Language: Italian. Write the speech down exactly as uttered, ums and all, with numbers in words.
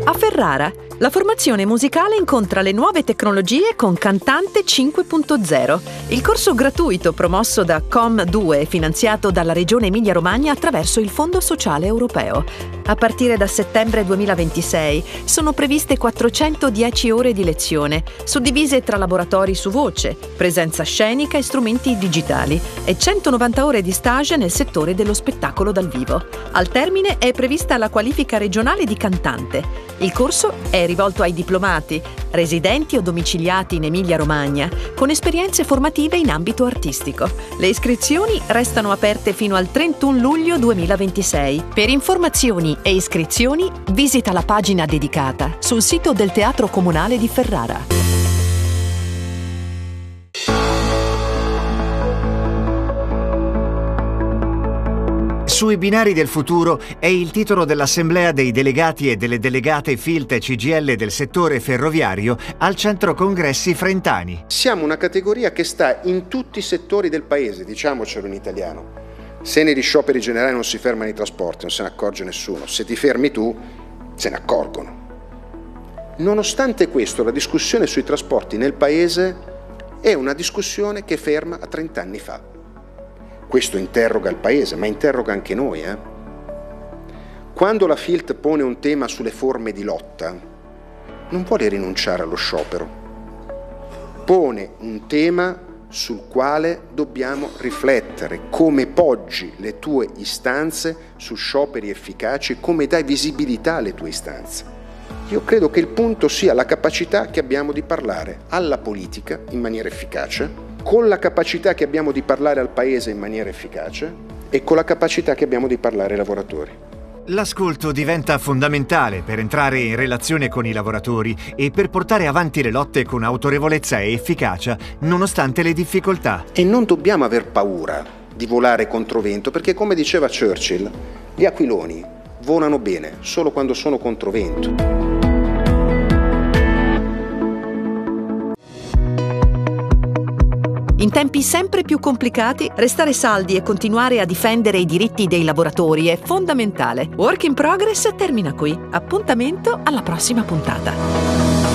A Ferrara, la formazione musicale incontra le nuove tecnologie con Cantante cinque punto zero, il corso gratuito promosso da Com due e finanziato dalla Regione Emilia-Romagna attraverso il Fondo Sociale Europeo. A partire da settembre duemilaventisei sono previste quattrocentodieci ore di lezione, suddivise tra laboratori su voce, presenza scenica e strumenti digitali, e centonovanta ore di stage nel settore dello spettacolo dal vivo. Al termine è prevista la qualifica regionale di cantante. Il corso è rivolto ai diplomati, residenti o domiciliati in Emilia-Romagna, con esperienze formative in ambito artistico. Le iscrizioni restano aperte fino al trentuno luglio duemilaventisei. Per informazioni e iscrizioni visita la pagina dedicata sul sito del Teatro Comunale di Ferrara. Sui binari del futuro è il titolo dell'Assemblea dei delegati e delle delegate Filt e C G I L del settore ferroviario al Centro Congressi Frentani. Siamo una categoria che sta in tutti i settori del paese, diciamocelo in italiano. Se negli scioperi generali non si fermano i trasporti, non se ne accorge nessuno. Se ti fermi tu, se ne accorgono. Nonostante questo, la discussione sui trasporti nel paese è una discussione che è ferma a trenta anni fa. Questo interroga il Paese, ma interroga anche noi. Eh? Quando la Filt pone un tema sulle forme di lotta, non vuole rinunciare allo sciopero. Pone un tema sul quale dobbiamo riflettere, come poggi le tue istanze su scioperi efficaci, come dai visibilità alle tue istanze. Io credo che il punto sia la capacità che abbiamo di parlare alla politica in maniera efficace, con la capacità che abbiamo di parlare al Paese in maniera efficace e con la capacità che abbiamo di parlare ai lavoratori. L'ascolto diventa fondamentale per entrare in relazione con i lavoratori e per portare avanti le lotte con autorevolezza e efficacia, nonostante le difficoltà. E non dobbiamo aver paura di volare controvento, perché come diceva Churchill, gli aquiloni volano bene solo quando sono controvento. In tempi sempre più complicati, restare saldi e continuare a difendere i diritti dei lavoratori è fondamentale. Work in Progress termina qui. Appuntamento alla prossima puntata.